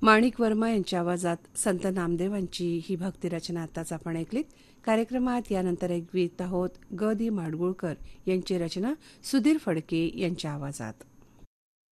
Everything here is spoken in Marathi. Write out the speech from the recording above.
माणिक वर्मा यांच्या आवाजात संत नामदेवांची ही भक्तिरचना आताच आपण ऐकलीत. कार्यक्रमात यानंतर ऐकवीत आहोत ग. दी. माडगुळकर यांची रचना सुधीर फडके यांच्या आवाजात.